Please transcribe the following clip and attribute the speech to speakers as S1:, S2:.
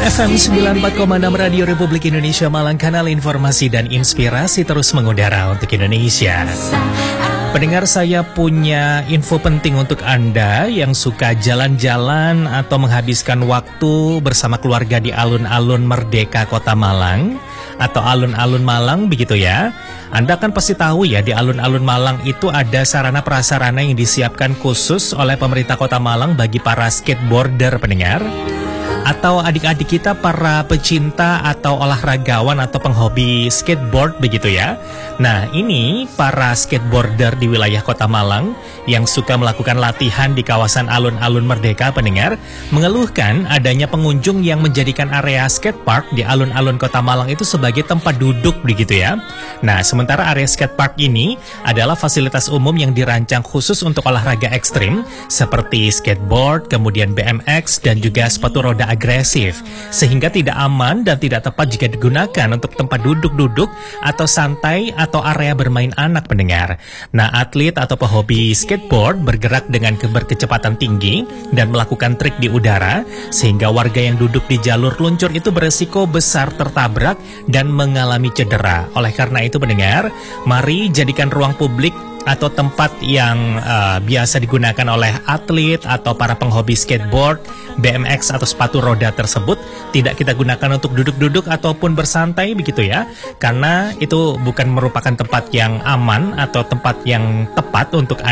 S1: FM 94,6 Radio Republik Indonesia Malang, kanal informasi dan inspirasi terus mengudara untuk Indonesia. Pendengar, saya punya info penting untuk Anda yang suka jalan-jalan atau menghabiskan waktu bersama keluarga di alun-alun Merdeka Kota Malang atau alun-alun Malang begitu ya. Anda kan pasti tahu ya, di alun-alun Malang itu ada sarana prasarana yang disiapkan khusus oleh pemerintah Kota Malang bagi para skateboarder, pendengar, atau adik-adik kita para pecinta atau olahragawan atau penghobi skateboard begitu ya. Nah, ini para skateboarder di wilayah Kota Malang yang suka melakukan latihan di kawasan alun-alun Merdeka, pendengar, mengeluhkan adanya pengunjung yang menjadikan area skatepark di alun-alun Kota Malang itu sebagai tempat duduk begitu ya. Nah, sementara area skatepark ini adalah fasilitas umum yang dirancang khusus untuk olahraga ekstrim seperti skateboard, kemudian BMX dan juga sepatu roda agresif, sehingga tidak aman dan tidak tepat jika digunakan untuk tempat duduk-duduk atau santai atau area bermain anak, pendengar. Nah, atlet atau pehobi skateboard bergerak dengan berkecepatan tinggi dan melakukan trik di udara, sehingga warga yang duduk di jalur luncur itu beresiko besar tertabrak dan mengalami cedera. Oleh karena itu, pendengar, mari jadikan ruang publik atau tempat yang biasa digunakan oleh atlet atau para penghobi skateboard, BMX atau sepatu roda tersebut tidak kita gunakan untuk duduk-duduk ataupun bersantai begitu ya, karena itu bukan merupakan tempat yang aman atau tempat yang tepat untuk